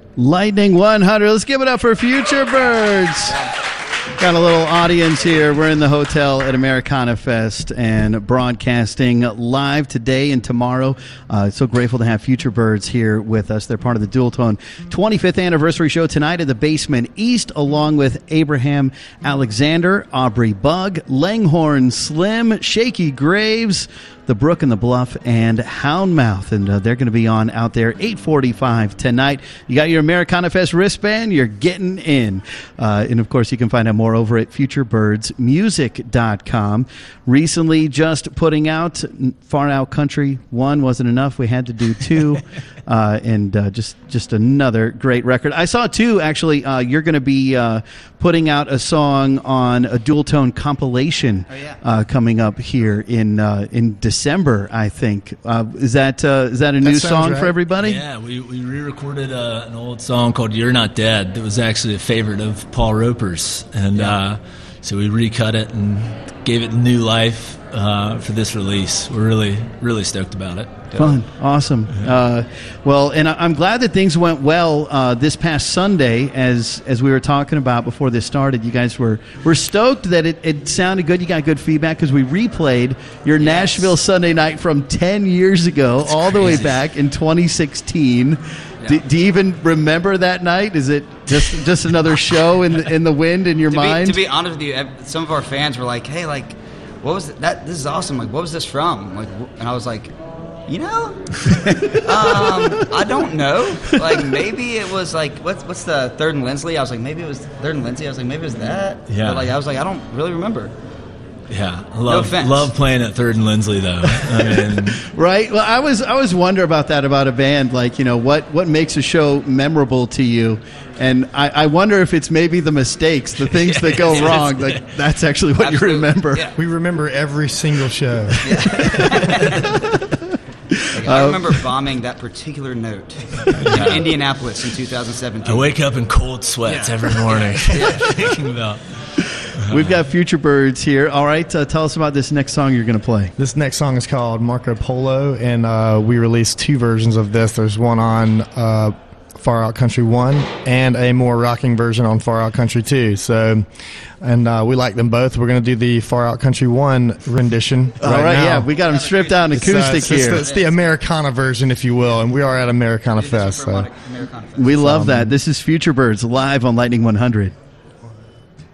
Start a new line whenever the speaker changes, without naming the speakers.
Lightning 100. Let's give it up for Future Birds. Got a little audience here. We're in the hotel at Americana Fest and broadcasting live today and tomorrow. So grateful to have Future Birds here with us. They're part of the Dual Tone 25th anniversary show tonight at the Basement East, along with Abraham Alexander, Aubrey Bug, Langhorne Slim, Shaky Graves, The Brook and the Bluff, and Houndmouth. And they're going to be on out there 8:45 tonight. You got your Americana Fest wristband. You're getting in. And, of course, you can find out more over at futurebirdsmusic.com. Recently just putting out Far Out Country 1 wasn't enough. We had to do 2. And just another great record. I saw, too, actually, you're going to be putting out a song on a Dual Tone compilation coming up here in December, I think. Is that a new song for everybody?
Yeah, we re-recorded an old song called You're Not Dead that was actually a favorite of Paul Roper's. And so we recut it and gave it new life for this release. We're really, really stoked about it.
Fun. Awesome. Well, and I'm glad that things went well this past Sunday, as we were talking about before this started. You guys were stoked that it sounded good. You got good feedback because we replayed your Nashville Sunday night from 10 years ago, all the way back in 2016. Yeah. Do you even remember that night? Is it just another show in the wind in your mind?
To be honest with you, some of our fans were like, "Hey, like, what was that? This is awesome. Like, what was this from?" Like, and I was like, I don't know. Like, maybe it was like, what's the Third and Lindsley? I was like, maybe it was Third and Lindsay. I was like, maybe it was that.
Yeah.
But I was like, I don't really remember.
Yeah,
No offense.
Love playing at Third and Lindsley, though. I mean,
right? Well, I was wondering about that about a band. Like, what makes a show memorable to you? And I wonder if it's maybe the mistakes, the things that go wrong. Like, that's actually what you remember.
Yeah.
We remember every single show.
I remember bombing that particular note in Indianapolis in 2017.
I wake up in cold sweats every morning thinking about.
We've got Future Birds here. All right, tell us about this next song you're going to play.
This next song is called Marco Polo, and we released 2 versions of this. There's one on Far Out Country 1 and a more rocking version on Far Out Country 2. So, and we like them both. We're going to do the Far Out Country 1 rendition
All right,
now.
yeah, we got them stripped down acoustic here.
It's the Americana version, if you will, and we are at Americana Fest. So.
We love that. This is Future Birds live on Lightning 100.